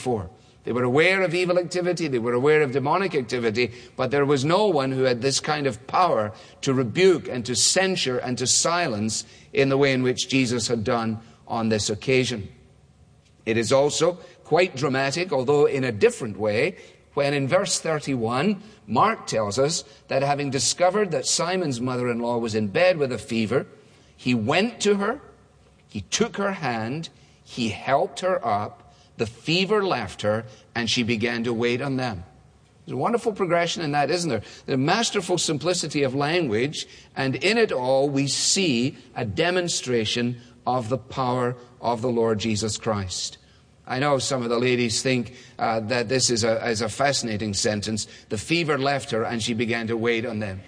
before. They were aware of evil activity, they were aware of demonic activity, but there was no one who had this kind of power to rebuke and to censure and to silence in the way in which Jesus had done on this occasion. It is also quite dramatic, although in a different way, when in verse 31, Mark tells us that having discovered that Simon's mother-in-law was in bed with a fever, he went to her, he took her hand, he helped her up, the fever left her, and she began to wait on them. There's a wonderful progression in that, isn't there? The masterful simplicity of language, and in it all we see a demonstration of the power of the Lord Jesus Christ. I know some of the ladies think that this is a fascinating sentence. The fever left her and she began to wait on them.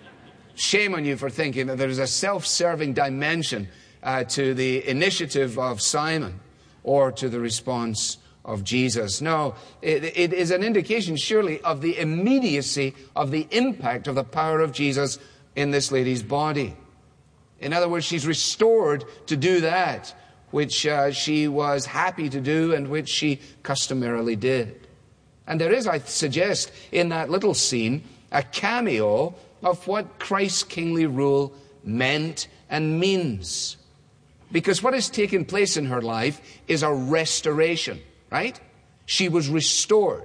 Shame on you for thinking that there is a self-serving dimension to the initiative of Simon or to the response of Jesus. No, it is an indication surely of the immediacy of the impact of the power of Jesus in this lady's body. In other words, she's restored to do that which she was happy to do and which she customarily did. And there is, I suggest, in that little scene, a cameo of what Christ's kingly rule meant and means. Because what has taken place in her life is a restoration, right? She was restored.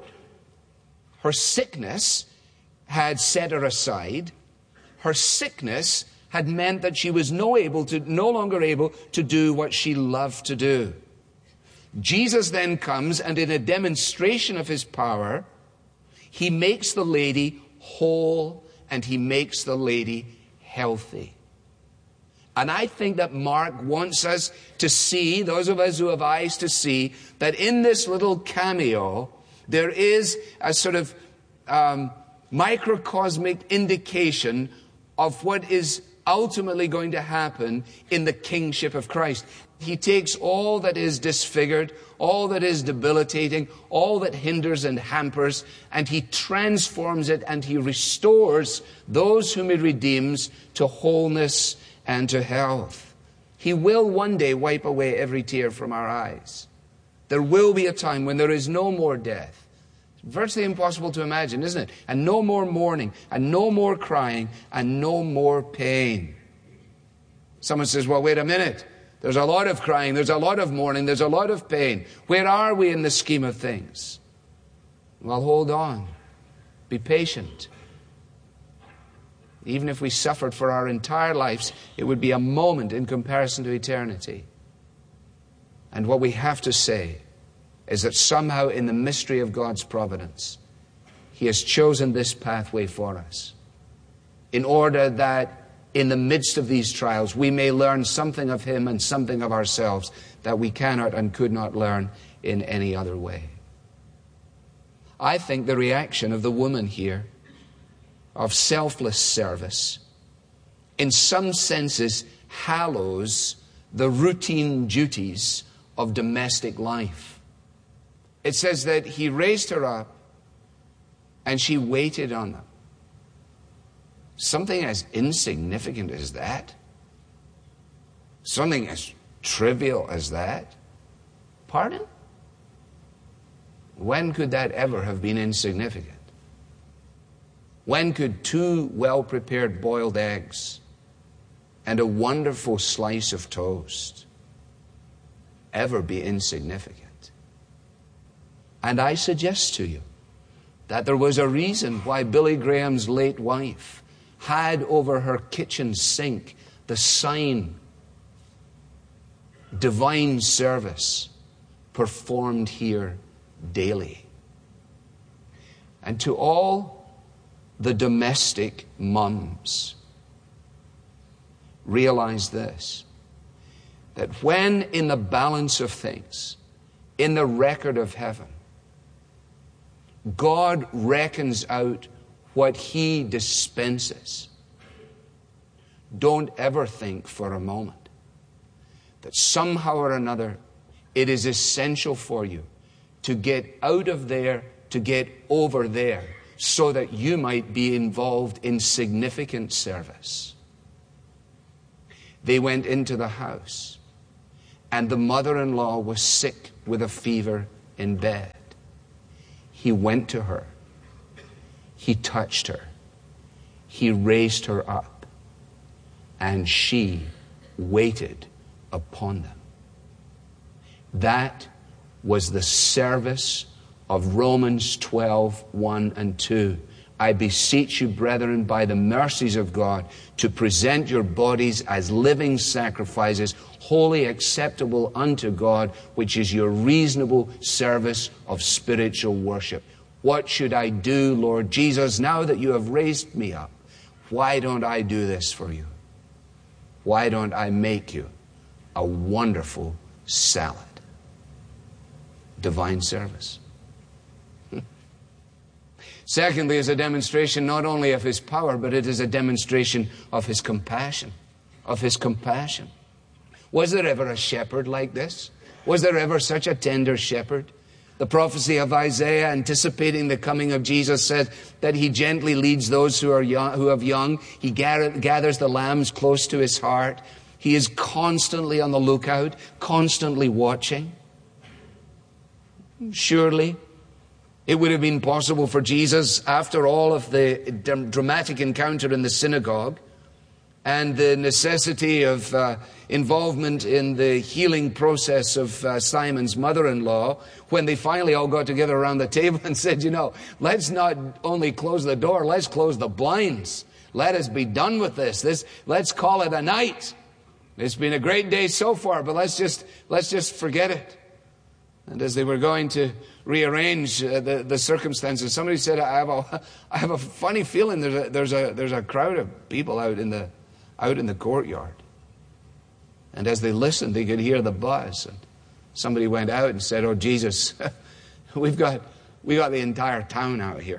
Her sickness had set her aside. Her sickness had meant that she was no longer able to do what she loved to do. Jesus then comes, and in a demonstration of his power, he makes the lady whole and he makes the lady healthy. And I think that Mark wants us to see, those of us who have eyes to see, that in this little cameo, there is a sort of microcosmic indication of what is ultimately going to happen in the kingship of Christ. He takes all that is disfigured, all that is debilitating, all that hinders and hampers, and he transforms it and he restores those whom he redeems to wholeness and to health. He will one day wipe away every tear from our eyes. There will be a time when there is no more death. Virtually impossible to imagine, isn't it? And no more mourning, and no more crying, and no more pain. Someone says, well, wait a minute. There's a lot of crying, there's a lot of mourning, there's a lot of pain. Where are we in the scheme of things? Well, hold on. Be patient. Even if we suffered for our entire lives, it would be a moment in comparison to eternity. And what we have to say is that somehow in the mystery of God's providence, he has chosen this pathway for us in order that in the midst of these trials we may learn something of him and something of ourselves that we cannot and could not learn in any other way. I think the reaction of the woman here of selfless service in some senses hallows the routine duties of domestic life. It says that he raised her up and she waited on them. Something as insignificant as that? Something as trivial as that? Pardon? When could that ever have been insignificant? When could 2 well-prepared boiled eggs and a wonderful slice of toast ever be insignificant? And I suggest to you that there was a reason why Billy Graham's late wife had over her kitchen sink the sign, divine service performed here daily. And to all the domestic mums, realize this, that when in the balance of things, in the record of heaven, God reckons out what he dispenses, don't ever think for a moment that somehow or another it is essential for you to get out of there, to get over there, so that you might be involved in significant service. They went into the house, and the mother-in-law was sick with a fever in bed. He went to her. He touched her. He raised her up. And she waited upon them. That was the service of Romans 12:1 and 2. I beseech you, brethren, by the mercies of God, to present your bodies as living sacrifices, wholly acceptable unto God, which is your reasonable service of spiritual worship. What should I do, Lord Jesus, now that you have raised me up? Why don't I do this for you? Why don't I make you a wonderful salad? Divine service. Secondly, is a demonstration not only of his power, but it is a demonstration of his compassion. Of his compassion. Was there ever a shepherd like this? Was there ever such a tender shepherd? The prophecy of Isaiah, anticipating the coming of Jesus, said that he gently leads those who have young. He gathers the lambs close to his heart. He is constantly on the lookout, constantly watching. Surely, it would have been possible for Jesus, after all of the dramatic encounter in the synagogue and the necessity of involvement in the healing process of Simon's mother-in-law, when they finally all got together around the table and said, let's not only close the door, let's close the blinds. Let us be done with this. Let's call it a night. It's been a great day so far, but let's just forget it. And as they were going to rearrange the circumstances, somebody said, I have a funny feeling there's a crowd of people out in the courtyard. And as they listened, they could hear the buzz. And somebody went out and said, "Oh, Jesus, we got the entire town out here."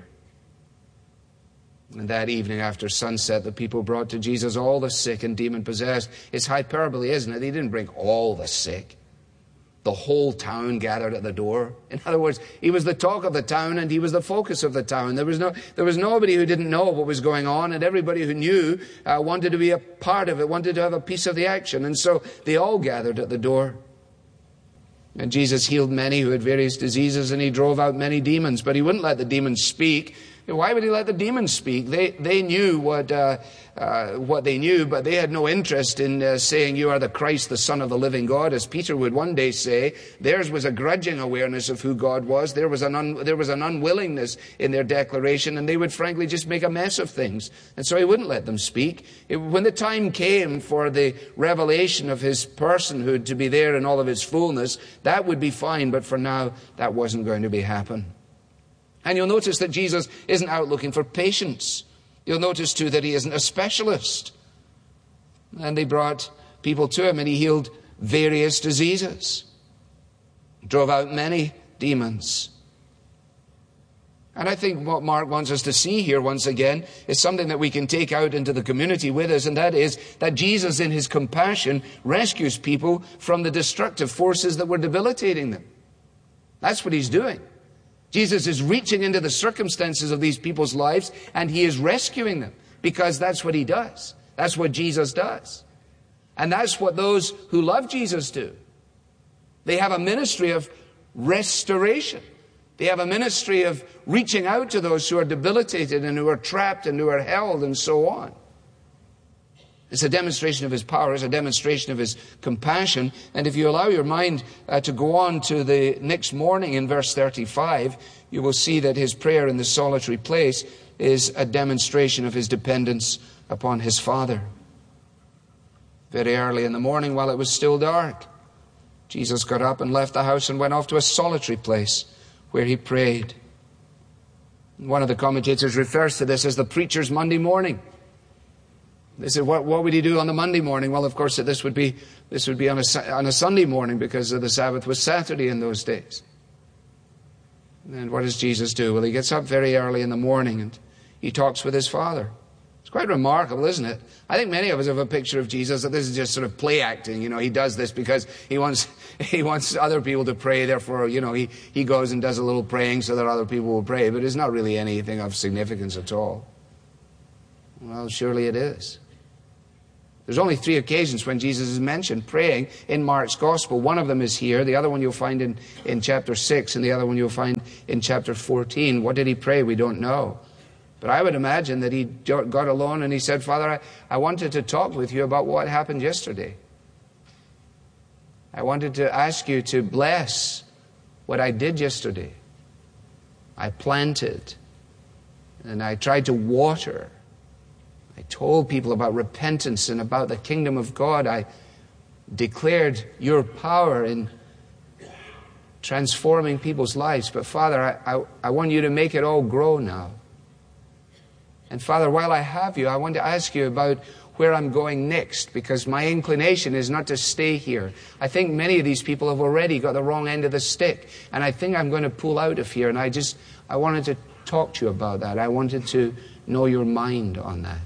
And that evening after sunset, the people brought to Jesus all the sick and demon-possessed. It's hyperbole, isn't it? They didn't bring all the sick. The whole town gathered at the door. In other words, he was the talk of the town and he was the focus of the town. There was nobody who didn't know what was going on, and everybody who knew wanted to be a part of it, wanted to have a piece of the action. And so they all gathered at the door. And Jesus healed many who had various diseases, and he drove out many demons, but he wouldn't let the demons speak. Why would he let the demons speak? They knew what they knew, but they had no interest in saying, "You are the Christ, the Son of the living God," as Peter would one day say. Theirs was a grudging awareness of who God was. There was an unwillingness in their declaration, and they would frankly just make a mess of things. And so he wouldn't let them speak. When the time came for the revelation of his personhood to be there in all of its fullness, that would be fine, but for now, that wasn't going to happen. And you'll notice that Jesus isn't out looking for patients. You'll notice, too, that he isn't a specialist. And they brought people to him, and he healed various diseases. Drove out many demons. And I think what Mark wants us to see here, once again, is something that we can take out into the community with us, and that is that Jesus, in his compassion, rescues people from the destructive forces that were debilitating them. That's what he's doing. Jesus is reaching into the circumstances of these people's lives, and he is rescuing them, because that's what he does. That's what Jesus does. And that's what those who love Jesus do. They have a ministry of restoration. They have a ministry of reaching out to those who are debilitated and who are trapped and who are held and so on. It's a demonstration of his power. It's a demonstration of his compassion. And if you allow your mind to go on to the next morning in verse 35, you will see that his prayer in the solitary place is a demonstration of his dependence upon his Father. Very early in the morning, while it was still dark, Jesus got up and left the house and went off to a solitary place where he prayed. One of the commentators refers to this as the preacher's Monday morning. They said, what would he do on the Monday morning? Well, of course, this would be on a Sunday morning, because the Sabbath was Saturday in those days. And what does Jesus do? Well, he gets up very early in the morning and he talks with his Father. It's quite remarkable, isn't it? I think many of us have a picture of Jesus that this is just sort of play acting. He does this because he wants other people to pray. Therefore, he goes and does a little praying so that other people will pray. But it's not really anything of significance at all. Well, surely it is. There's only 3 occasions when Jesus is mentioned praying in Mark's Gospel. One of them is here. The other one you'll find in chapter 6, and the other one you'll find in chapter 14. What did he pray? We don't know. But I would imagine that he got alone and he said, Father, I wanted to talk with you about what happened yesterday. I wanted to ask you to bless what I did yesterday. I planted, and I tried to water. I told people about repentance and about the kingdom of God. I declared your power in transforming people's lives. But Father, I want you to make it all grow now. And Father, while I have you, I want to ask you about where I'm going next, because my inclination is not to stay here. I think many of these people have already got the wrong end of the stick, and I think I'm going to pull out of here. And I wanted to talk to you about that. I wanted to know your mind on that.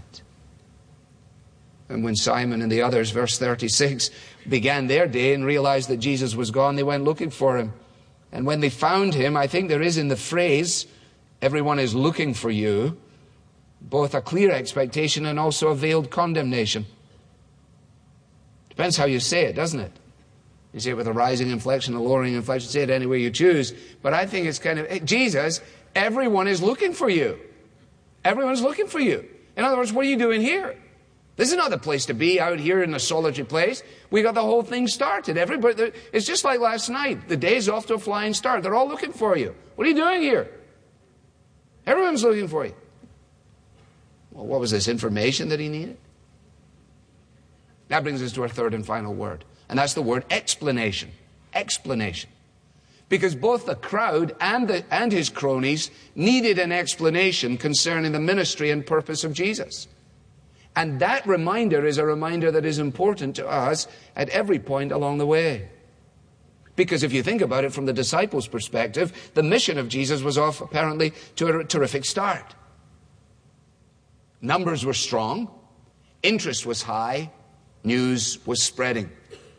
And when Simon and the others, verse 36, began their day and realized that Jesus was gone, they went looking for him. And when they found him, I think there is in the phrase, everyone is looking for you, both a clear expectation and also a veiled condemnation. Depends how you say it, doesn't it? You say it with a rising inflection, a lowering inflection, say it any way you choose. But I think it's kind of, Jesus, everyone is looking for you. Everyone's looking for you. In other words, what are you doing here? This is not the place to be, out here in a solitary place. We got the whole thing started. Everybody, it's just like last night. The day's off to a flying start. They're all looking for you. What are you doing here? Everyone's looking for you. Well, what was this information that he needed? That brings us to our third and final word. And that's the word explanation. Explanation. Because both the crowd and his cronies needed an explanation concerning the ministry and purpose of Jesus. And that reminder is a reminder that is important to us at every point along the way. Because if you think about it from the disciples' perspective, the mission of Jesus was off apparently to a terrific start. Numbers were strong, interest was high, news was spreading.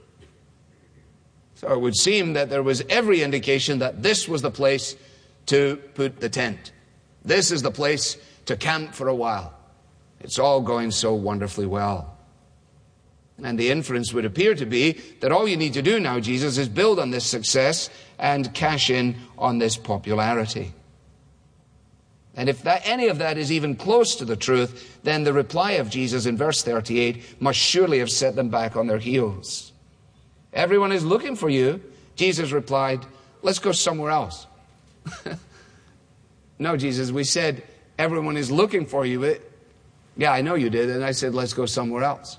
So it would seem that there was every indication that this was the place to put the tent. This is the place to camp for a while. It's all going so wonderfully well. And the inference would appear to be that all you need to do now, Jesus, is build on this success and cash in on this popularity. And if any of that is even close to the truth, then the reply of Jesus in verse 38 must surely have set them back on their heels. Everyone is looking for you. Jesus replied, let's go somewhere else. No, Jesus, we said everyone is looking for you. Yeah, I know you did. And I said, let's go somewhere else.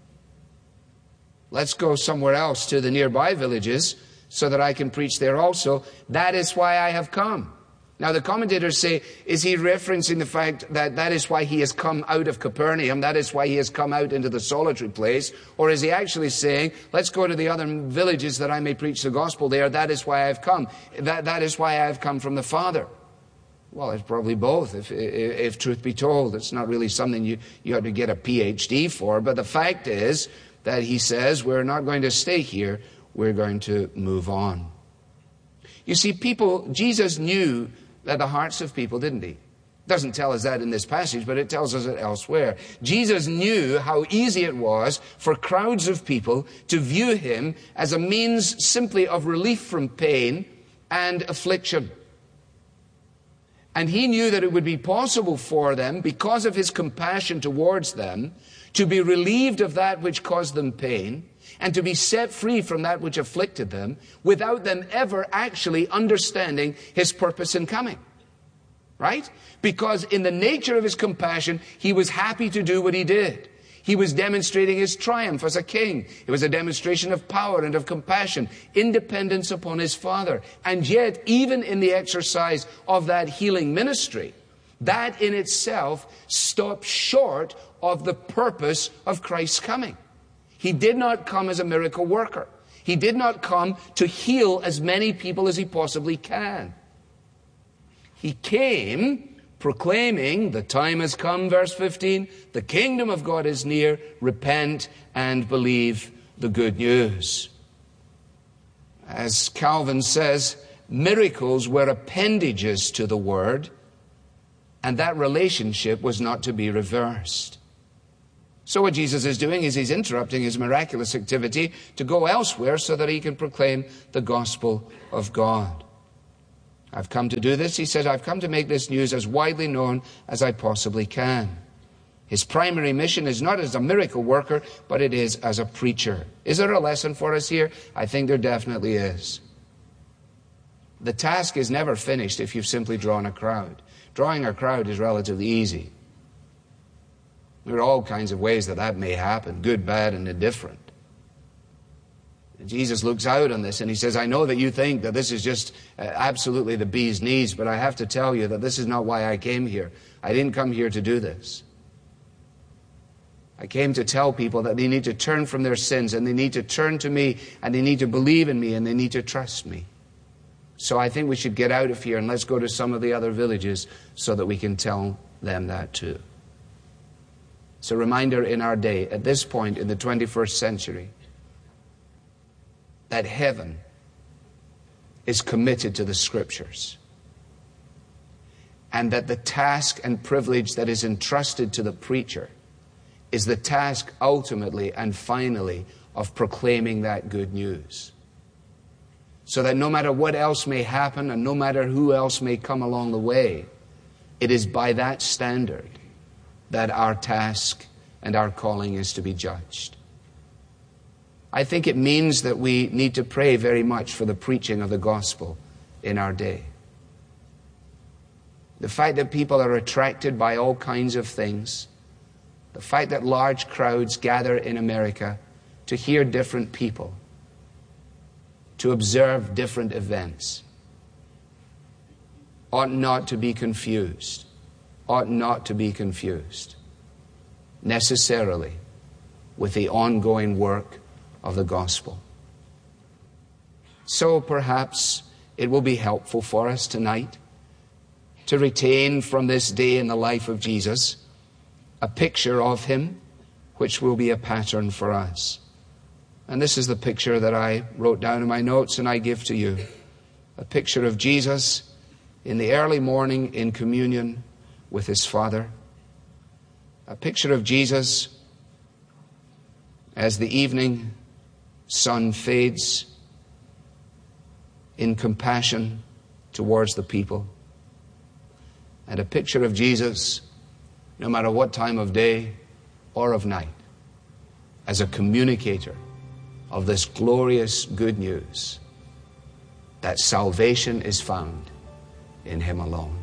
Let's go somewhere else to the nearby villages so that I can preach there also. That is why I have come. Now, the commentators say, is he referencing the fact that that is why he has come out of Capernaum? That is why he has come out into the solitary place? Or is he actually saying, let's go to the other villages that I may preach the gospel there. That is why I've come. That is why I have come from the Father. Well, it's probably both, if truth be told. It's not really something you have to get a PhD for. But the fact is that he says, we're not going to stay here. We're going to move on. You see, Jesus knew that the hearts of people, didn't he? It doesn't tell us that in this passage, but it tells us it elsewhere. Jesus knew how easy it was for crowds of people to view him as a means simply of relief from pain and affliction. And he knew that it would be possible for them, because of his compassion towards them, to be relieved of that which caused them pain and to be set free from that which afflicted them without them ever actually understanding his purpose in coming. Right? Because in the nature of his compassion, he was happy to do what he did. He was demonstrating his triumph as a king. It was a demonstration of power and of compassion, independence upon his Father. And yet, even in the exercise of that healing ministry, that in itself stopped short of the purpose of Christ's coming. He did not come as a miracle worker. He did not come to heal as many people as he possibly can. He came proclaiming, the time has come, verse 15, the kingdom of God is near, repent and believe the good news. As Calvin says, miracles were appendages to the word, and that relationship was not to be reversed. So what Jesus is doing is he's interrupting his miraculous activity to go elsewhere so that he can proclaim the gospel of God. I've come to do this, he said. I've come to make this news as widely known as I possibly can. His primary mission is not as a miracle worker, but it is as a preacher. Is there a lesson for us here? I think there definitely is. The task is never finished if you've simply drawn a crowd. Drawing a crowd is relatively easy. There are all kinds of ways that may happen, good, bad, and indifferent. And Jesus looks out on this and he says, I know that you think that this is just absolutely the bee's knees, but I have to tell you that this is not why I came here. I didn't come here to do this. I came to tell people that they need to turn from their sins and they need to turn to me and they need to believe in me and they need to trust me. So I think we should get out of here and let's go to some of the other villages so that we can tell them that too. It's a reminder in our day, at this point in the 21st century, that heaven is committed to the Scriptures. And that the task and privilege that is entrusted to the preacher is the task ultimately and finally of proclaiming that good news. So that no matter what else may happen and no matter who else may come along the way, it is by that standard that our task and our calling is to be judged. I think it means that we need to pray very much for the preaching of the gospel in our day. The fact that people are attracted by all kinds of things, the fact that large crowds gather in America to hear different people, to observe different events, ought not to be confused necessarily with the ongoing work of the gospel. So perhaps it will be helpful for us tonight to retain from this day in the life of Jesus a picture of him which will be a pattern for us. And this is the picture that I wrote down in my notes and I give to you. A picture of Jesus in the early morning in communion with his Father. A picture of Jesus as the evening sun fades in compassion towards the people. And a picture of Jesus, no matter what time of day or of night, as a communicator of this glorious good news that salvation is found in him alone.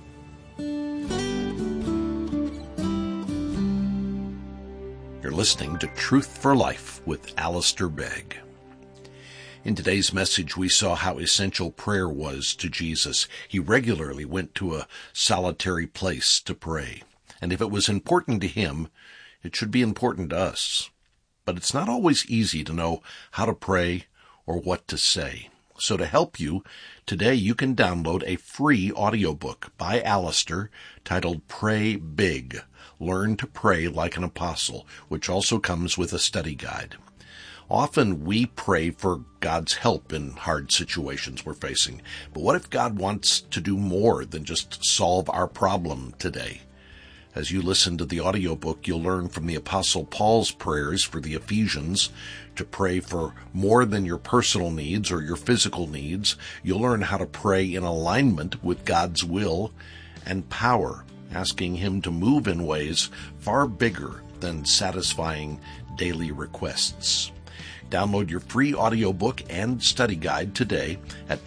You're listening to Truth for Life with Alistair Begg. In today's message, we saw how essential prayer was to Jesus. He regularly went to a solitary place to pray. And if it was important to him, it should be important to us. But it's not always easy to know how to pray or what to say. So to help you, today you can download a free audiobook by Alistair titled Pray Big, Learn to Pray Like an Apostle, which also comes with a study guide. Often we pray for God's help in hard situations we're facing. But what if God wants to do more than just solve our problem today? As you listen to the audiobook, you'll learn from the Apostle Paul's prayers for the Ephesians to pray for more than your personal needs or your physical needs. You'll learn how to pray in alignment with God's will and power, asking him to move in ways far bigger than satisfying daily requests. Download your free audiobook and study guide today at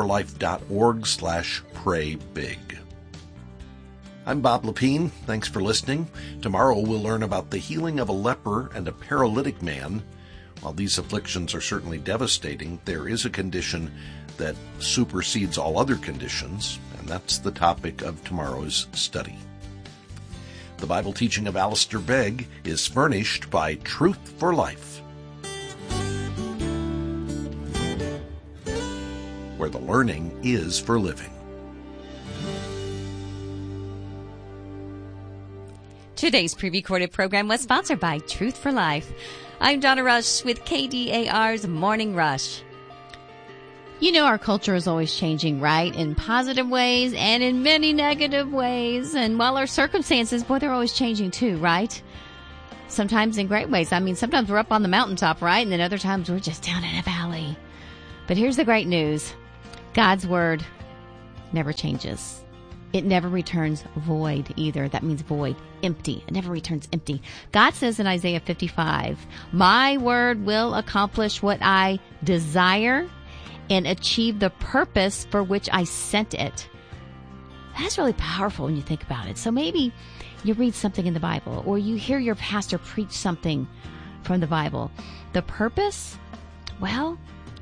truthforlife.org/praybig. I'm Bob Lepine. Thanks for listening. Tomorrow we'll learn about the healing of a leper and a paralytic man. While these afflictions are certainly devastating, there is a condition that supersedes all other conditions, and that's the topic of tomorrow's study. The Bible teaching of Alistair Begg is furnished by Truth for Life, where the learning is for living. Today's pre-recorded program was sponsored by Truth for Life. I'm Donna Rush with KDAR's Morning Rush. You know, our culture is always changing, right? In positive ways and in many negative ways. And while our circumstances, boy, they're always changing too, right? sometimes in great ways. I mean, sometimes we're up on the mountaintop, right? And then other times we're just down in a valley. But here's the great news. God's word never changes. It never returns void either. That means void, empty. It never returns empty. God says in Isaiah 55, my word will accomplish what I desire and achieve the purpose for which I sent it. That's really powerful when you think about it. So maybe you read something in the Bible or you hear your pastor preach something from the Bible. The purpose, well,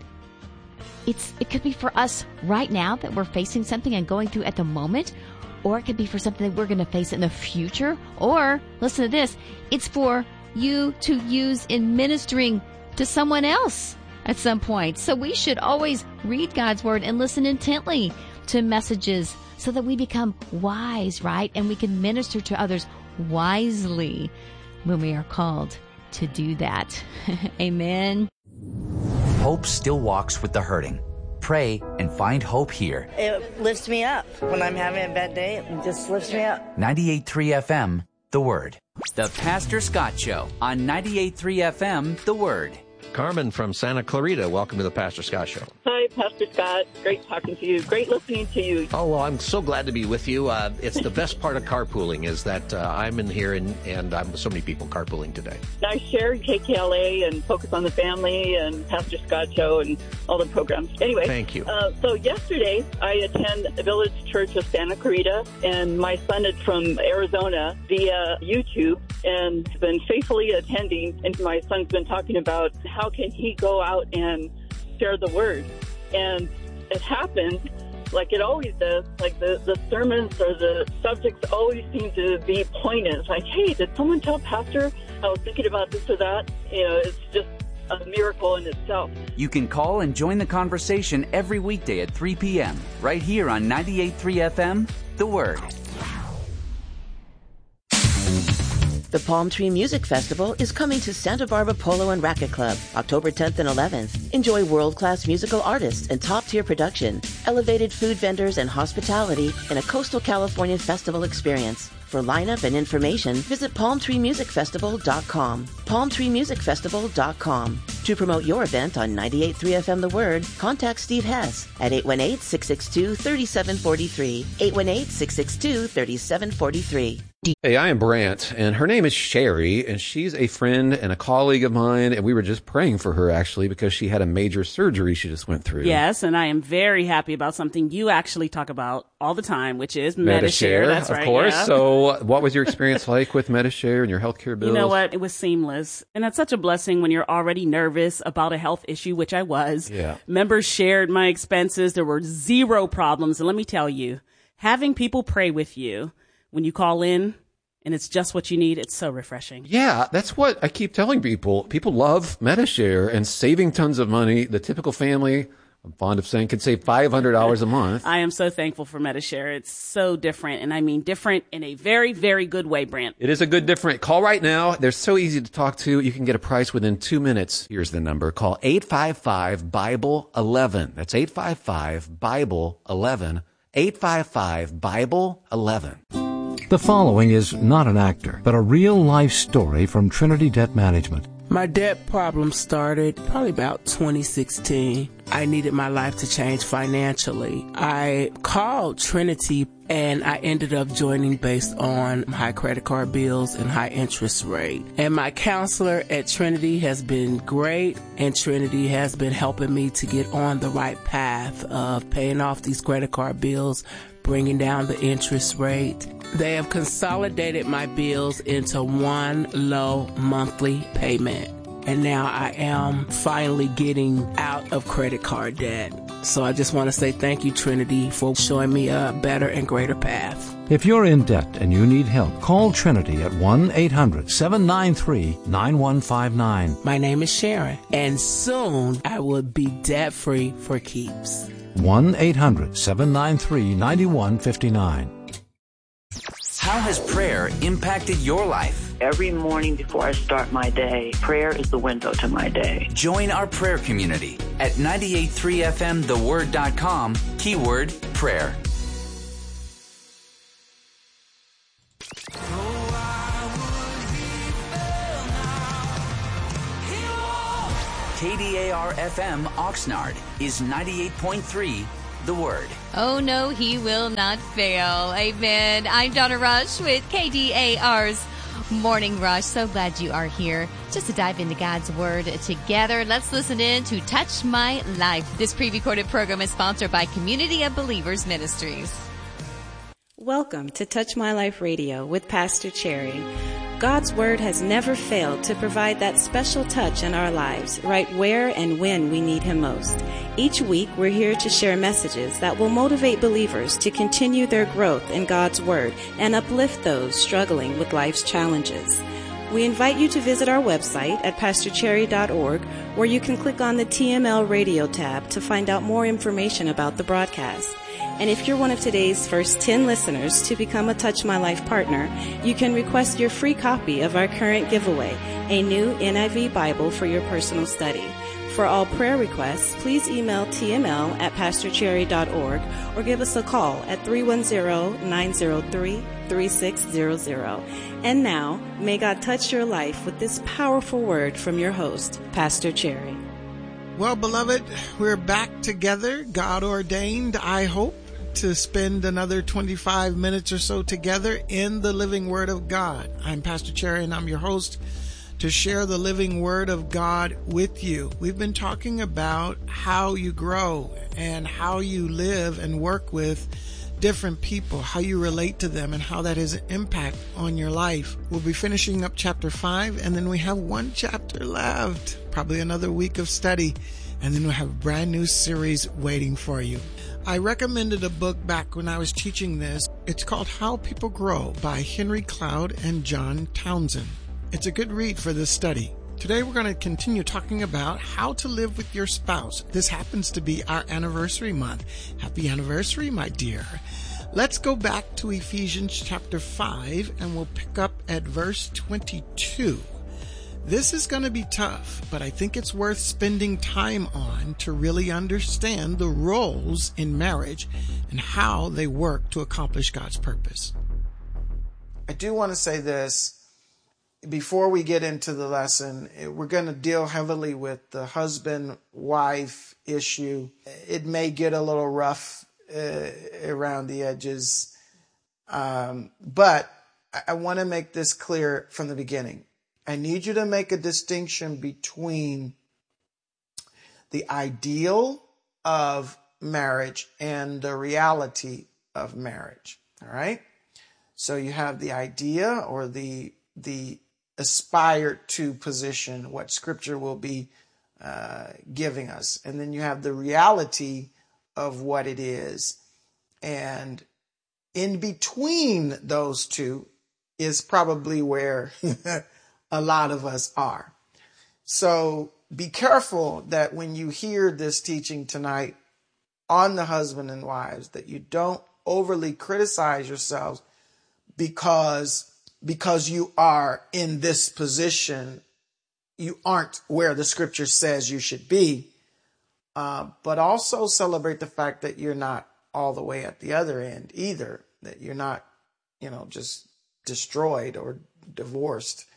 it could be for us right now that we're facing something and going through at the moment, or it could be for something that we're going to face in the future, or, listen to this, it's for you to use in ministering to someone else at some point. So we should always read God's word and listen intently to messages so that we become wise, right? And we can minister to others wisely when we are called to do that. Amen. Hope still walks with the hurting. Pray and find hope here. It lifts me up. When I'm having a bad day, it just lifts me up. 98.3 FM, The Word. The Pastor Scott Show on 98.3 FM, The Word. Carmen from Santa Clarita, welcome to the Pastor Scott Show. Hi, Pastor Scott. Great talking to you. Great listening to you. Oh, well, I'm so glad to be with you. It's the best part of carpooling is that I'm in here and I'm with so many people carpooling today. I share KKLA and Focus on the Family and Pastor Scott Show and all the programs. Anyway. Thank you. So yesterday, I attend the Village Church of Santa Clarita, and my son is from Arizona via YouTube and has been faithfully attending. And my son's been talking about how can he go out and share the word. And it happens like it always does, like the sermons or the subjects always seem to be poignant. It's like, hey, did someone tell Pastor I was thinking about this or that? You know, it's just a miracle in itself. You can call and join the conversation every weekday at 3 p.m. right here on 98.3 FM, The Word. The Palm Tree Music Festival is coming to Santa Barbara Polo and Racquet Club, October 10th and 11th. Enjoy world-class musical artists and top-tier production, elevated food vendors and hospitality in a coastal California festival experience. For lineup and information, visit palmtreemusicfestival.com. palmtreemusicfestival.com. To promote your event on 98.3 FM The Word, contact Steve Hess at 818-662-3743. 818-662-3743. Hey, I am Brant, and her name is Sherry, and she's a friend and a colleague of mine, and we were just praying for her, actually, because she had a major surgery she just went through. Yes, and I am very happy about something you actually talk about all the time, which is Medi-Share. That's right, of course. Yeah. So what was your experience like with Medi-Share and your healthcare bills? You know what? It was seamless, and that's such a blessing when you're already nervous about a health issue, which I was. Yeah. Members shared my expenses. There were zero problems, and let me tell you, having people pray with you when you call in, and it's just what you need, it's so refreshing. Yeah, that's what I keep telling people. People love Medi-Share and saving tons of money. The typical family, I'm fond of saying, can save $500 a month. I am so thankful for Medi-Share. It's so different, and I mean different in a very, very good way, Brant. It is a good different. Call right now. They're so easy to talk to. You can get a price within 2 minutes. Here's the number. Call 855-BIBLE-11. That's 855-BIBLE-11. 855-BIBLE-11. The following is not an actor, but a real-life story from Trinity Debt Management. My debt problem started probably about 2016. I needed my life to change financially. I called Trinity and I ended up joining based on high credit card bills and high interest rate. And my counselor at Trinity has been great, and Trinity has been helping me to get on the right path of paying off these credit card bills, bringing down the interest rate. They have consolidated my bills into one low monthly payment. And now I am finally getting out of credit card debt. So I just want to say thank you, Trinity, for showing me a better and greater path. If you're in debt and you need help, call Trinity at 1-800-793-9159. My name is Sharon, and soon I will be debt-free for keeps. 1-800-793-9159. How has prayer impacted your life? Every morning before I start my day, prayer is the window to my day. Join our prayer community at 98.3fmtheword.com, keyword prayer. KDAR-FM Oxnard is 98.3 The Word. Oh, no, he will not fail. Amen. I'm Donna Rush with KDAR's Morning Rush. So glad you are here just to dive into God's Word together. Let's listen in to Touch My Life. This pre-recorded program is sponsored by Community of Believers Ministries. Welcome to Touch My Life Radio with Pastor Cherry. God's Word has never failed to provide that special touch in our lives, right where and when we need Him most. Each week, we're here to share messages that will motivate believers to continue their growth in God's Word and uplift those struggling with life's challenges. We invite you to visit our website at pastorcherry.org, where you can click on the TML Radio tab to find out more information about the broadcast. And if you're one of today's first 10 listeners to become a Touch My Life partner, you can request your free copy of our current giveaway, a new NIV Bible for your personal study. For all prayer requests, please email tml@pastorcherry.org or give us a call at 310-903-3600. And now, may God touch your life with this powerful word from your host, Pastor Cherry. Well, beloved, we're back together, God ordained, I hope, to spend another 25 minutes or so together in the living Word of God. I'm Pastor Cherry, and I'm your host to share the living Word of God with you. We've been talking about how you grow and how you live and work with different people, how you relate to them, and how that has an impact on your life. We'll be finishing up chapter 5, and then we have one chapter left, probably another week of study, and then we'll have a brand new series waiting for you. I recommended a book back when I was teaching this. It's called How People Grow by Henry Cloud and John Townsend. It's a good read for this study. Today we're going to continue talking about how to live with your spouse. This happens to be our anniversary month. Happy anniversary, my dear. Let's go back to Ephesians chapter 5 and we'll pick up at verse 22. This is going to be tough, but I think it's worth spending time on to really understand the roles in marriage and how they work to accomplish God's purpose. I do want to say this before we get into the lesson. We're going to deal heavily with the husband-wife issue. It may get a little rough around the edges, but I want to make this clear from the beginning. I need you to make a distinction between the ideal of marriage and the reality of marriage. All right? So you have the idea or the aspired to position, what Scripture will be giving us. And then you have the reality of what it is. And in between those two is probably where a lot of us are. So be careful that when you hear this teaching tonight on the husband and wives, that you don't overly criticize yourselves because you are in this position. You aren't where the Scripture says you should be, but also celebrate the fact that you're not all the way at the other end either, that you're not, just destroyed or divorced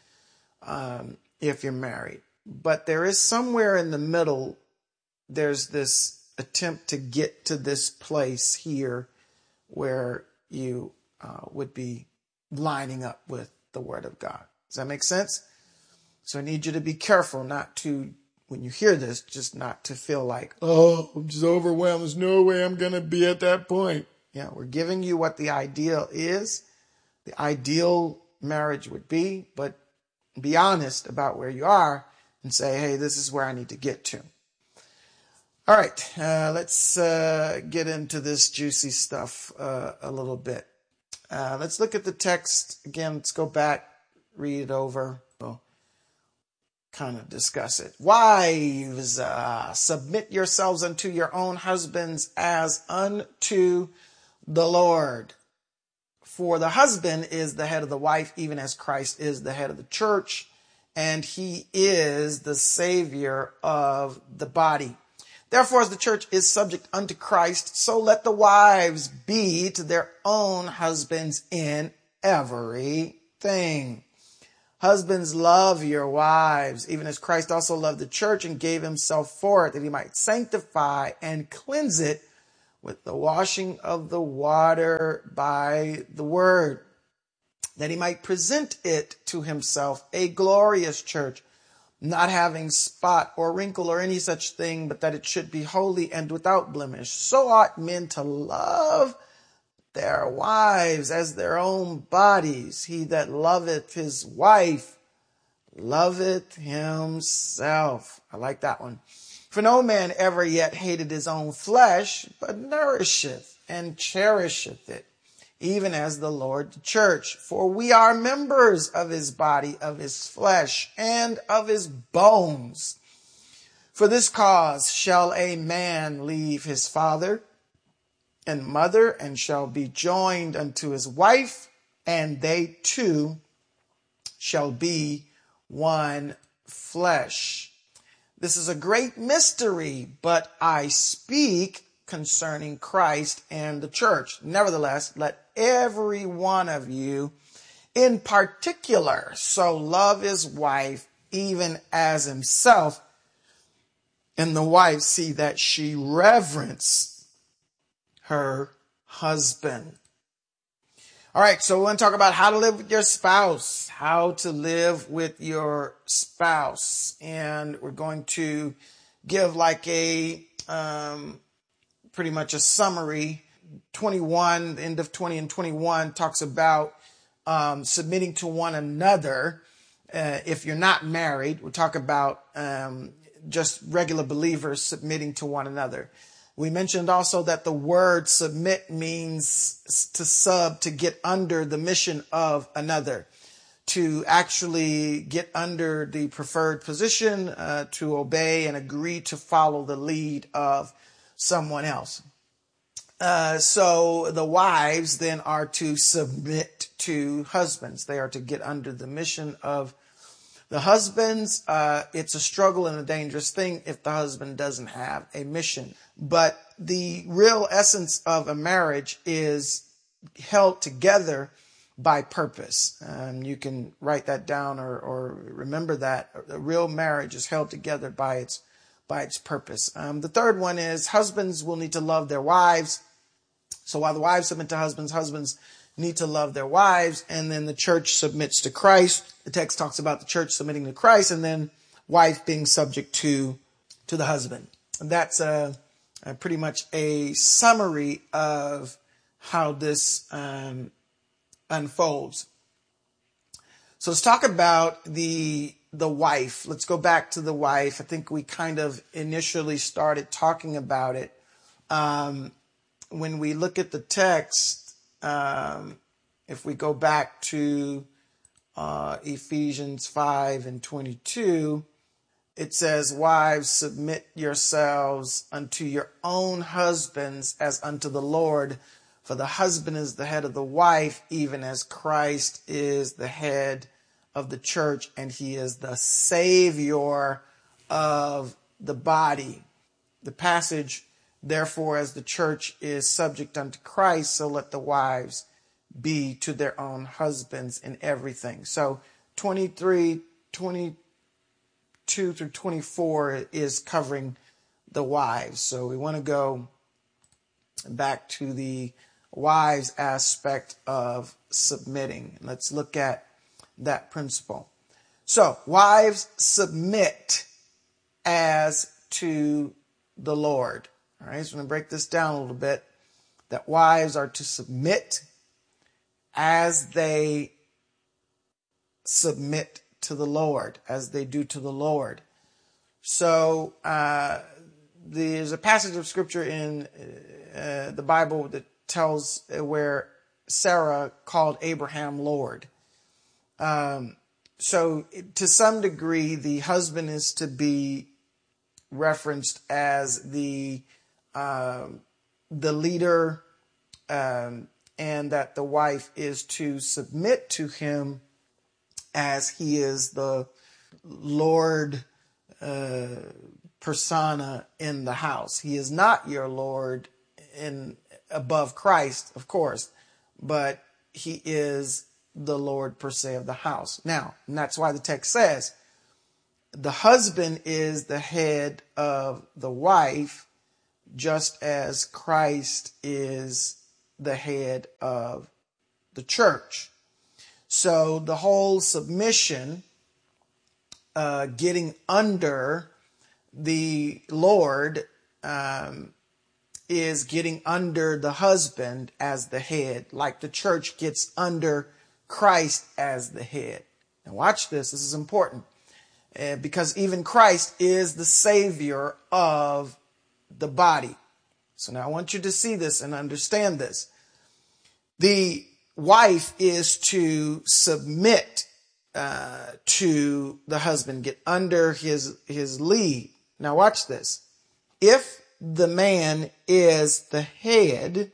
if you're married. But there is somewhere in the middle, there's this attempt to get to this place here where you would be lining up with the Word of God. Does that make sense? So I need you to be careful not to, when you hear this, just not to feel like, oh, I'm just overwhelmed. There's no way I'm going to be at that point. Yeah, we're giving you what the ideal is, the ideal marriage would be, but be honest about where you are and say, hey, this is where I need to get to. All right, let's get into this juicy stuff a little bit. Let's look at the text again. Let's go back, read it over. We'll kind of discuss it. Wives, submit yourselves unto your own husbands as unto the Lord. For the husband is the head of the wife, even as Christ is the head of the church, and he is the Savior of the body. Therefore, as the church is subject unto Christ, so let the wives be to their own husbands in everything. Husbands, love your wives, even as Christ also loved the church and gave himself for it, that he might sanctify and cleanse it with the washing of the water by the word, that he might present it to himself a glorious church, not having spot or wrinkle or any such thing, but that it should be holy and without blemish. So ought men to love their wives as their own bodies. He that loveth his wife loveth himself. I like that one. For no man ever yet hated his own flesh, but nourisheth and cherisheth it, even as the Lord the church. For we are members of his body, of his flesh, and of his bones. For this cause shall a man leave his father and mother, and shall be joined unto his wife, and they two shall be one flesh. This is a great mystery, but I speak concerning Christ and the church. Nevertheless, let every one of you in particular so love his wife even as himself, and the wife see that she reverence her husband. All right, so we want to talk about how to live with your spouse, how to live with your spouse. And we're going to give like a pretty much a summary. 21, the end of 20 and 21 talks about submitting to one another. If you're not married, we'll talk about just regular believers submitting to one another. We mentioned also that the word submit means to get under the mission of another, to actually get under the preferred position, to obey and agree to follow the lead of someone else. So the wives then are to submit to husbands. They are to get under the mission of the husbands. It's a struggle and a dangerous thing if the husband doesn't have a mission. But the real essence of a marriage is held together by purpose. You can write that down or remember that. A real marriage is held together by its purpose. The third one is husbands will need to love their wives. So while the wives submit to husbands, husbands need to love their wives. And then the church submits to Christ. The text talks about the church submitting to Christ, and then wife being subject to the husband. And that's pretty much a summary of how this unfolds. So let's talk about the wife. Let's go back to the wife. I think we kind of initially started talking about it. When we look at the text, if we go back to Ephesians 5 and 22, it says, wives, submit yourselves unto your own husbands as unto the Lord. For the husband is the head of the wife, even as Christ is the head of the church, and he is the Savior of the body. The passage, therefore, as the church is subject unto Christ, so let the wives be to their own husbands in everything. So 23, 22 through 24 is covering the wives. So we want to go back to the wives aspect of submitting. Let's look at that principle. So wives, submit as to the Lord. All right, so I'm going to break this down a little bit. That wives are to submit as they submit to the Lord, as they do to the Lord. So there's a passage of scripture in the Bible that tells where Sarah called Abraham Lord. So to some degree, the husband is to be referenced as the leader, and that the wife is to submit to him as he is the Lord persona in the house. He is not your Lord above Christ, of course, but he is the Lord per se of the house. Now, and that's why the text says the husband is the head of the wife, just as Christ is the head of the church. So the whole submission, getting under the Lord, is getting under the husband as the head, like the church gets under Christ as the head. Now watch this. This is important because even Christ is the Savior of the body. So now I want you to see this and understand this. The wife is to submit to the husband, get under his lead. Now watch this. If the man is the head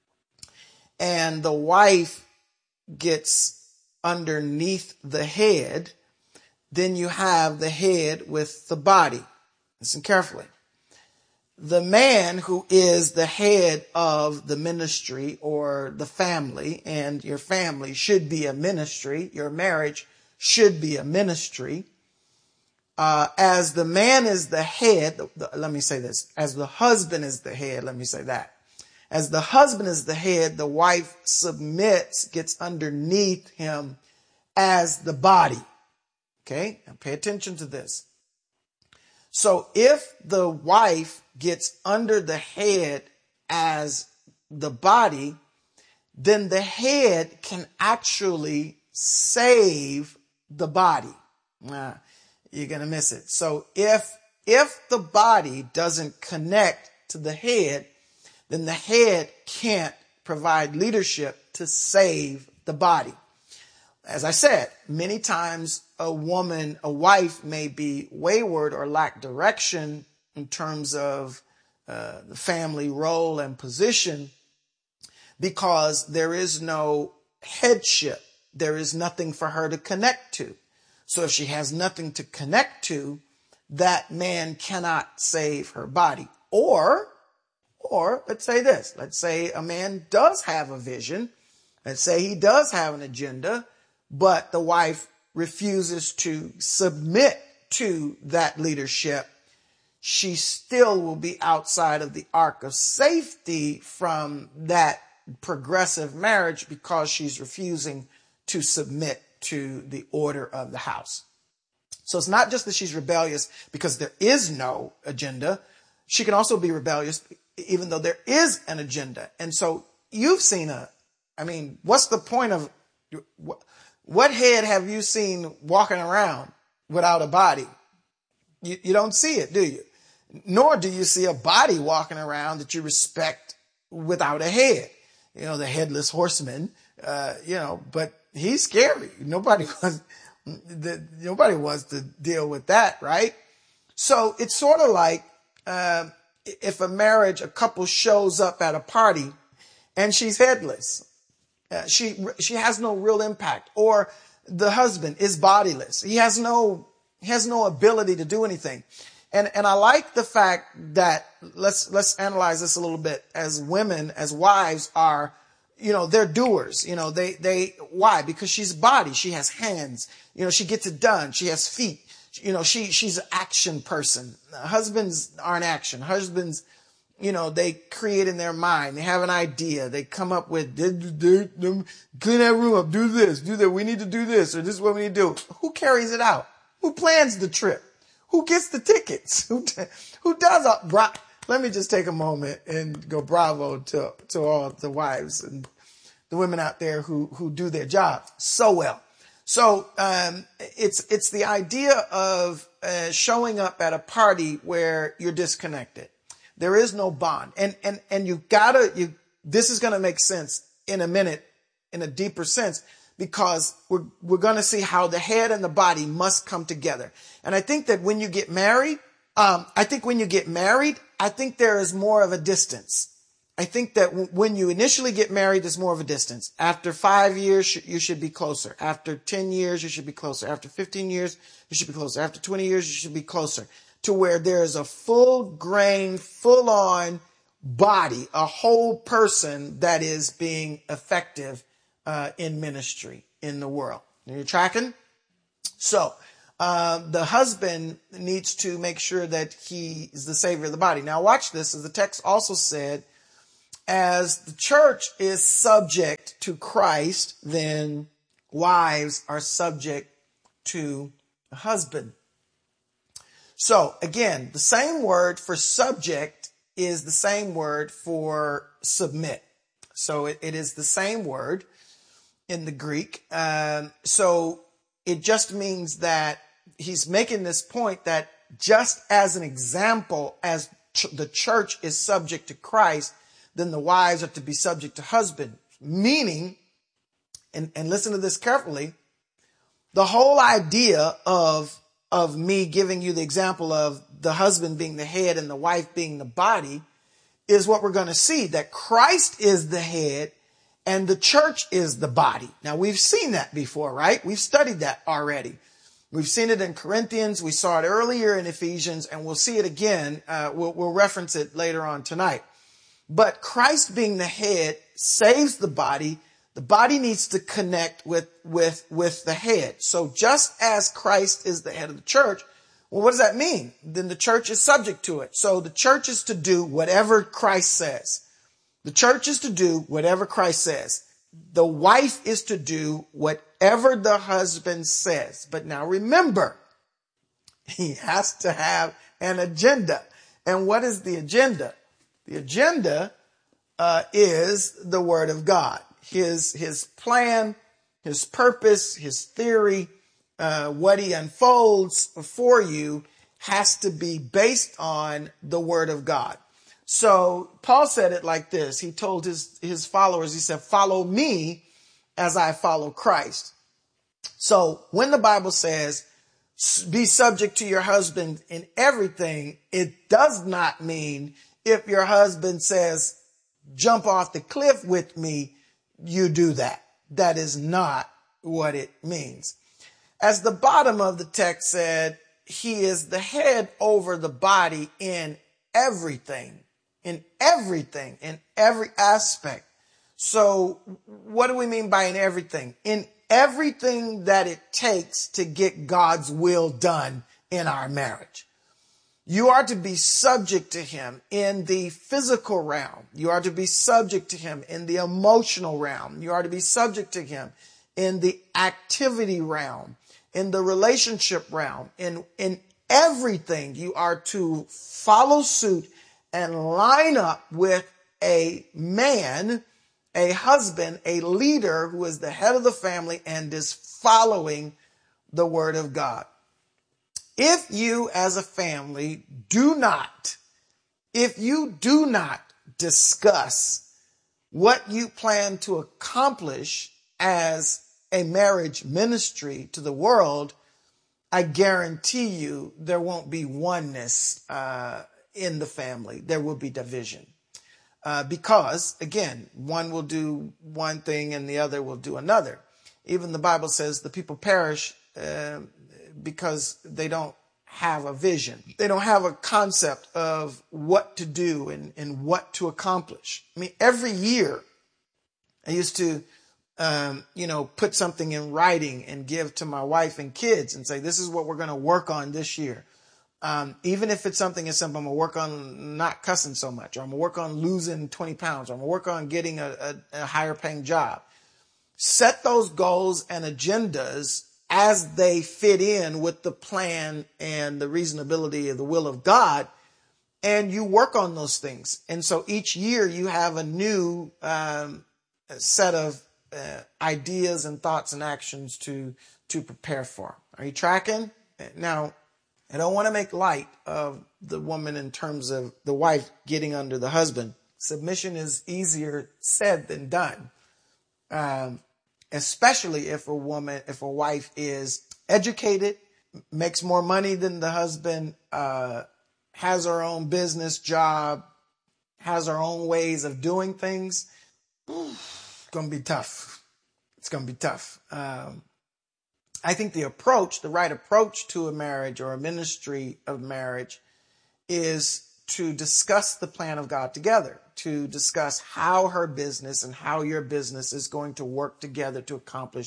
and the wife gets underneath the head, then you have the head with the body. Listen carefully. The man who is the head of the ministry or the family, and your family should be a ministry, your marriage should be a ministry. As the man is the head, let me say this, as the husband is the head, let me say that. As the husband is the head, the wife submits, gets underneath him as the body. Okay, now pay attention to this. So if the wife gets under the head as the body, then the head can actually save the body. You're going to miss it. So if the body doesn't connect to the head, then the head can't provide leadership to save the body. As I said, many times a wife may be wayward or lack direction in terms of the family role and position because there is no headship. There is nothing for her to connect to. So if she has nothing to connect to, that man cannot save her body. Or let's say this. Let's say a man does have a vision. Let's say he does have an agenda, but the wife refuses to submit to that leadership. She still will be outside of the ark of safety from that progressive marriage because she's refusing to submit to the order of the house. So it's not just that she's rebellious because there is no agenda. She can also be rebellious even though there is an agenda. And so you've seen what's the point of, what head have you seen walking around without a body? You don't see it, do you? Nor do you see a body walking around that you respect without a head. The headless horseman, but he's scary. Nobody wants to deal with that, right? So it's sort of like if a couple shows up at a party and she's headless. She has no real impact. Or the husband is bodiless. He has no ability to do anything. And I like the fact that let's analyze this a little bit. As women, as wives are, they're doers. Why? Because she's body. She has hands. She gets it done. She has feet. She's an action person. Husbands aren't action. Husbands, they create in their mind. They have an idea. They come up with, clean that room up, do this, do that. We need to do this, or this is what we need to do. Who carries it out? Who plans the trip? Who gets the tickets? Who does let me just take a moment and go bravo to all the wives and the women out there who do their job so well. So, it's the idea of showing up at a party where you're disconnected. There is no bond. And this is going to make sense in a minute, in a deeper sense, because we're going to see how the head and the body must come together. And I think that when you get married, I think there is more of a distance. I think that when you initially get married, there's more of a distance. After 5 years, you should be closer. After 10 years, you should be closer. After 15 years, you should be closer. After 20 years, you should be closer to where there is a full-grain, full-on body, a whole person that is being effective in ministry. in the world. Are you tracking? So, the husband needs to make sure that he is the savior of the body. Now watch this, as the text also said, as the church is subject to Christ, then wives are subject to the husband. So again, the same word for subject is the same word for submit. So it is the same word in the Greek. So it just means that he's making this point that just as an example, as the church is subject to Christ, then the wives are to be subject to husband. Meaning, and listen to this carefully, the whole idea of me giving you the example of the husband being the head and the wife being the body is what we're going to see, that Christ is the head and the church is the body. Now, we've seen that before, right? We've studied that already. We've seen it in Corinthians. We saw it earlier in Ephesians, and we'll see it again. We'll reference it later on tonight. But Christ being the head saves the body. The body needs to connect with the head. So just as Christ is the head of the church, well, what does that mean? Then the church is subject to it. So the church is to do whatever Christ says. The church is to do whatever Christ says. The wife is to do whatever the husband says. But now remember, he has to have an agenda. And what is the agenda? The agenda is the Word of God. His plan, his purpose, his theory, what he unfolds for you has to be based on the Word of God. So Paul said it like this. He told his followers, he said, follow me as I follow Christ. So when the Bible says, be subject to your husband in everything, it does not mean if your husband says, jump off the cliff with me, you do that. That is not what it means. As the bottom of the text said, he is the head over the body in everything, in every aspect. So what do we mean by in everything? In everything that it takes to get God's will done in our marriage. You are to be subject to him in the physical realm. You are to be subject to him in the emotional realm. You are to be subject to him in the activity realm, in the relationship realm, in everything. You are to follow suit and line up with a man, a husband, a leader who is the head of the family and is following the Word of God. If you as a family do not discuss what you plan to accomplish as a marriage ministry to the world, I guarantee you there won't be oneness in the family. There will be division. Because, again, one will do one thing and the other will do another. Even the Bible says the people perish because they don't have a vision. They don't have a concept of what to do and what to accomplish. I mean, every year I used to, put something in writing and give to my wife and kids and say, this is what we're going to work on this year. Even if it's something as simple, I'm going to work on not cussing so much, or I'm going to work on losing 20 pounds, or I'm going to work on getting a higher paying job. Set those goals and agendas as they fit in with the plan and the reasonability of the will of God, and you work on those things. And so each year you have a new set of ideas and thoughts and actions to prepare for. Are you tracking? Now, I don't want to make light of the woman in terms of the wife getting under the husband. Submission is easier said than done. Especially if a wife is educated, makes more money than the husband, has her own business job, has her own ways of doing things. It's going to be tough. It's going to be tough. I think the right approach to a marriage or a ministry of marriage is to discuss the plan of God together, to discuss how her business and how your business is going to work together to accomplish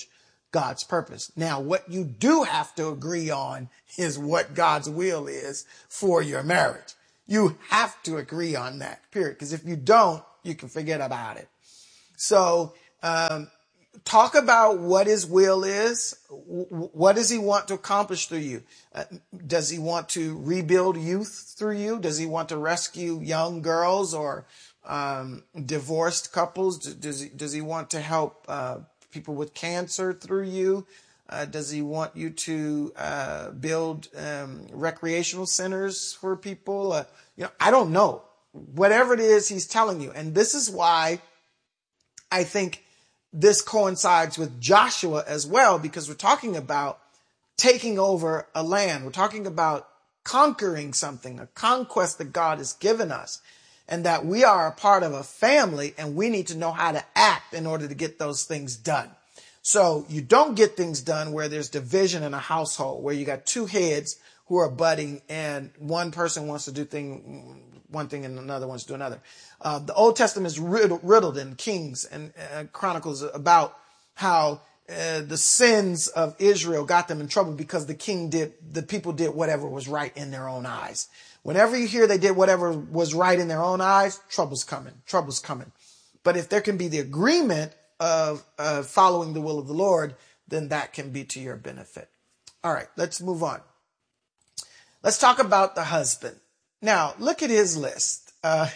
God's purpose. Now, what you do have to agree on is what God's will is for your marriage. You have to agree on that, period. Because if you don't, you can forget about it. So, talk about what his will is. What does he want to accomplish through you? Does he want to rebuild youth through you? Does he want to rescue young girls or divorced couples? Does he want to help people with cancer through you? Does he want you to build recreational centers for people? I don't know. Whatever it is he's telling you. And this is why I think this coincides with Joshua as well, because we're talking about taking over a land. We're talking about conquering something, a conquest that God has given us, and that we are a part of a family and we need to know how to act in order to get those things done. So you don't get things done where there's division in a household, where you got two heads who are butting and one person wants to do one thing and another wants to do another. The Old Testament is riddled in Kings and Chronicles about how the sins of Israel got them in trouble because the people did whatever was right in their own eyes. Whenever you hear they did whatever was right in their own eyes, trouble's coming. But if there can be the agreement of following the will of the Lord, then that can be to your benefit. All right, let's move on. Let's talk about the husband. Now, look at his list.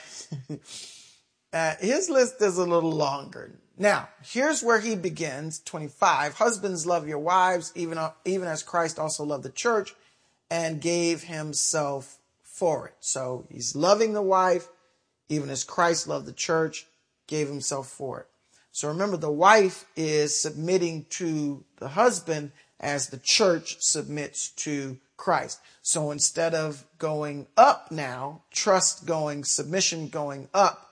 His list is a little longer. Now, here's where he begins, 25. Husbands, love your wives, even as Christ also loved the church and gave himself for it. So he's loving the wife, even as Christ loved the church, gave himself for it. So remember, the wife is submitting to the husband as the church submits to Christ. So instead of going up now, trust going, submission going up,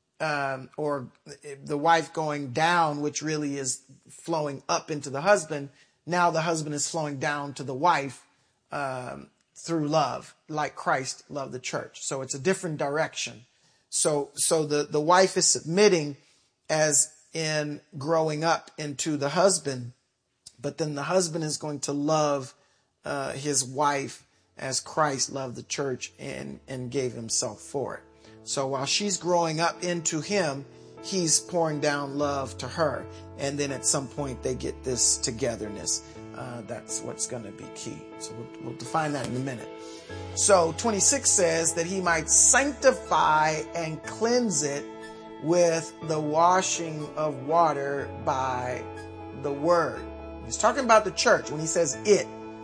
or the wife going down, which really is flowing up into the husband, now the husband is flowing down to the wife through love, like Christ loved the church. So it's a different direction. So the wife is submitting as in growing up into the husband, but then the husband is going to love his wife as Christ loved the church and gave himself for it. So while she's growing up into him, he's pouring down love to her. And then at some point they get this togetherness. That's what's going to be key. So we'll define that in a minute. So 26 says that he might sanctify and cleanse it with the washing of water by the word. He's talking about the church when he says it.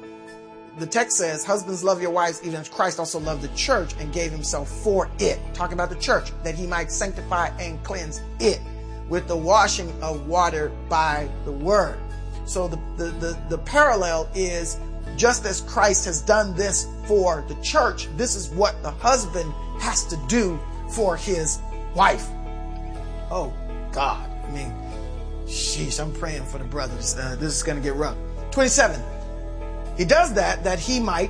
The text says, husbands, love your wives, even as Christ also loved the church and gave himself for it. Talking about the church, that he might sanctify and cleanse it with the washing of water by the word. So the parallel is, just as Christ has done this for the church, this is what the husband has to do for his wife. Oh, God. I mean, sheesh, I'm praying for the brothers. This is going to get rough. 27. He does that he might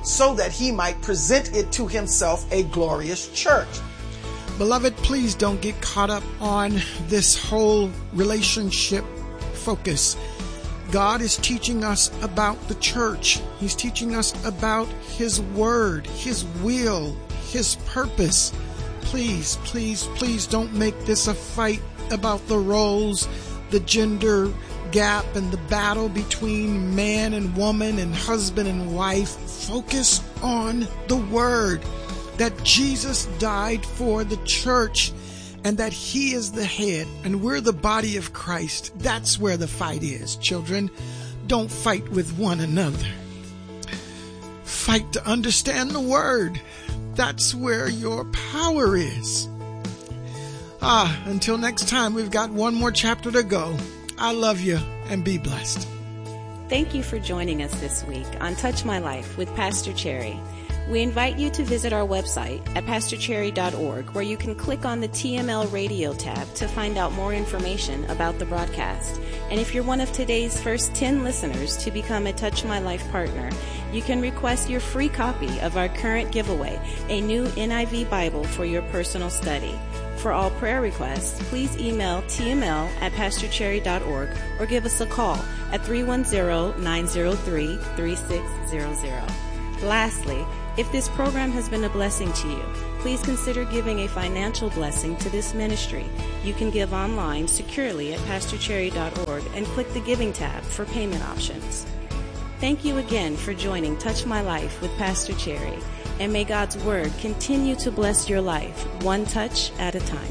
present it to himself a glorious church. Beloved, please don't get caught up on this whole relationship focus. God is teaching us about the church. He's teaching us about his word, his will, his purpose. Please, please, please don't make this a fight about the roles, the gender gap, and the battle between man and woman and husband and wife. Focus on the word, that Jesus died for the church and that he is the head and we're the body of Christ. That's where the fight is, children. Don't fight with one another. Fight to understand the word. That's where your power is. Until next time, we've got one more chapter to go. I love you and be blessed. Thank you for joining us this week on Touch My Life with Pastor Cherry. We invite you to visit our website at pastorcherry.org, where you can click on the TML Radio tab to find out more information about the broadcast. And if you're one of today's first 10 listeners to become a Touch My Life partner, you can request your free copy of our current giveaway, a new NIV Bible for your personal study. for all prayer requests, please email tml@pastorcherry.org or give us a call at 310-903-3600. Lastly, if this program has been a blessing to you, please consider giving a financial blessing to this ministry. You can give online securely at pastorcherry.org and click the Giving tab for payment options. Thank you again for joining Touch My Life with Pastor Cherry, and may God's Word continue to bless your life, one touch at a time.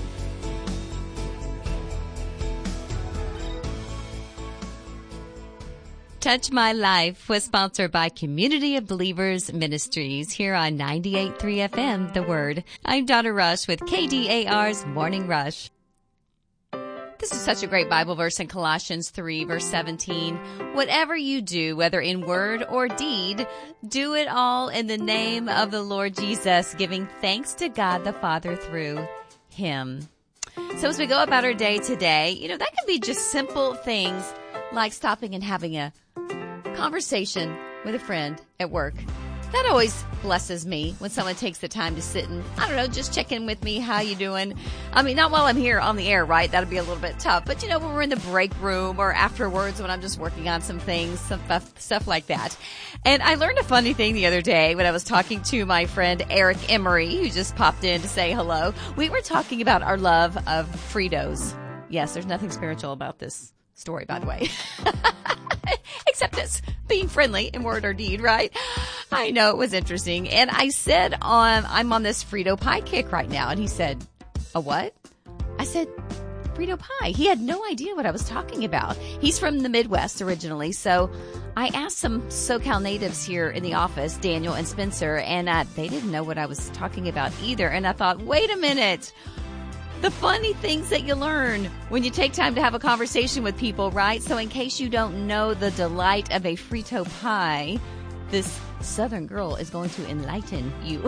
Touch My Life was sponsored by Community of Believers Ministries here on 98.3 FM, The Word. I'm Donna Rush with KDAR's Morning Rush. This is such a great Bible verse in Colossians 3, verse 17. Whatever you do, whether in word or deed, do it all in the name of the Lord Jesus, giving thanks to God the Father through Him. So as we go about our day today, that could be just simple things like stopping and having a conversation with a friend at work. That always blesses me when someone takes the time to sit and, just check in with me. How you doing? Not while I'm here on the air, right? That'll be a little bit tough. But, when we're in the break room or afterwards when I'm just working on some things, some stuff like that. And I learned a funny thing the other day when I was talking to my friend Eric Emery, who just popped in to say hello. We were talking about our love of Fritos. Yes, there's nothing spiritual about this story, by the way. Except it's being friendly in word or deed, right? I know, it was interesting. And I said I'm on this Frito pie kick right now. And he said, a what? I said, Frito pie. He had no idea what I was talking about. He's from the Midwest originally. So I asked some SoCal natives here in the office, Daniel and Spencer, and they didn't know what I was talking about either. And I thought, wait a minute. The funny things that you learn when you take time to have a conversation with people, right? So in case you don't know the delight of a Frito pie, this Southern girl is going to enlighten you.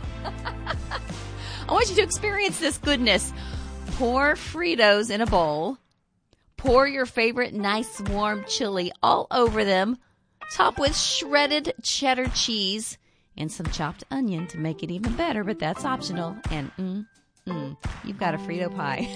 I want you to experience this goodness. Pour Fritos in a bowl. Pour your favorite nice warm chili all over them. Top with shredded cheddar cheese and some chopped onion to make it even better, but that's optional. And you've got a Frito pie.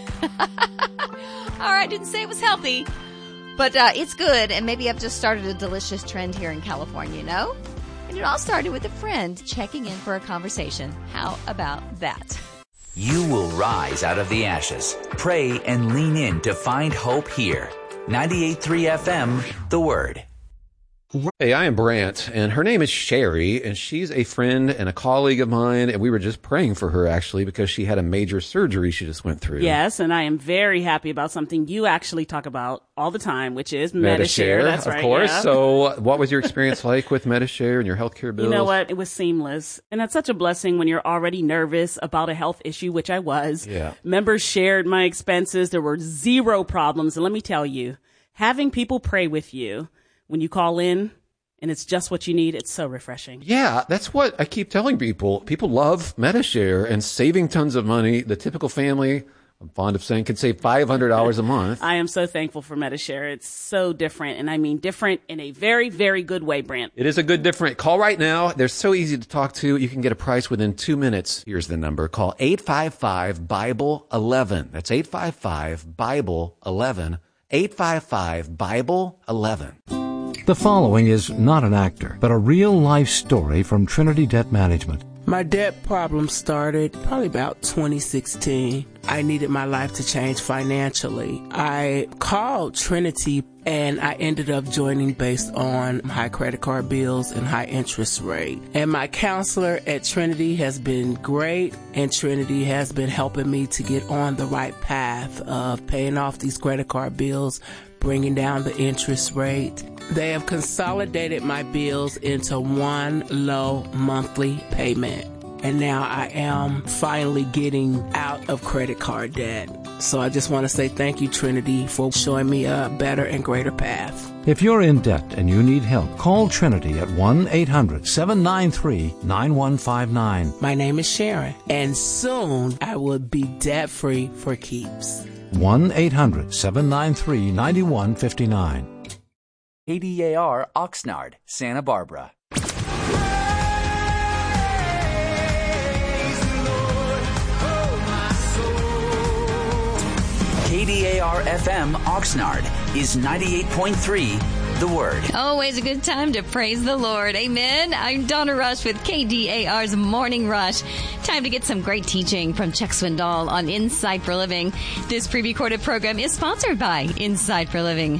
All right, I didn't say it was healthy, but it's good, and maybe I've just started a delicious trend here in California, And it all started with a friend checking in for a conversation. How about that? You will rise out of the ashes. Pray and lean in to find hope here. 98.3 FM, The Word. Hey, I am Brant, and her name is Sherry, and she's a friend and a colleague of mine, and we were just praying for her, actually, because she had a major surgery she just went through. Yes, and I am very happy about something you actually talk about all the time, which is Medi-Share. That's right. Of course. Yeah. So what was your experience like with Medi-Share and your healthcare bills? You know what? It was seamless. And that's such a blessing when you're already nervous about a health issue, which I was. Yeah. Members shared my expenses. There were zero problems. And let me tell you, having people pray with you when you call in, and it's just what you need, it's so refreshing. Yeah, that's what I keep telling people. People love Medi-Share and saving tons of money. The typical family, I'm fond of saying, can save $500 a month. I am so thankful for Medi-Share. It's so different, and I mean different in a very, very good way, Brant. It is a good different. Call right now. They're so easy to talk to. You can get a price within 2 minutes. Here's the number. Call 855-BIBLE-11. That's 855-BIBLE-11. 855-BIBLE-11. The following is not an actor, but a real-life story from Trinity Debt Management. My debt problem started probably about 2016. I needed my life to change financially. I called Trinity and I ended up joining based on high credit card bills and high interest rate. And my counselor at Trinity has been great, and Trinity has been helping me to get on the right path of paying off these credit card bills, bringing down the interest rate. They have consolidated my bills into one low monthly payment. And now I am finally getting out of credit card debt. So I just want to say thank you, Trinity, for showing me a better and greater path. If you're in debt and you need help, call Trinity at 1-800-793-9159. My name is Sharon, and soon I will be debt-free for keeps. 1-800-793-9159. KDAR Oxnard, Santa Barbara. KDAR-FM Oxnard is 98.3 The Word. Always a good time to praise the Lord. Amen. I'm Donna Rush with KDAR's Morning Rush. Time to get some great teaching from Chuck Swindoll on Insight for Living. This pre-recorded program is sponsored by Insight for Living.